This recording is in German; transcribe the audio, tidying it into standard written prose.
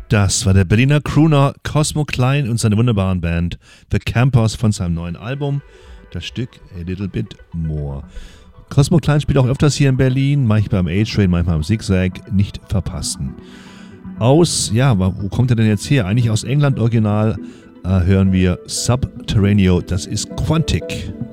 Das war der Berliner Crooner Cosmo Klein und seine wunderbaren Band The Campers von seinem neuen Album, das Stück A Little Bit More. Cosmo Klein spielt auch öfters hier in Berlin, manchmal am A-Train, manchmal am Zigzag, nicht verpassen. Wo kommt er denn jetzt her? Eigentlich aus England original hören wir Subterraneo, das ist Quantic.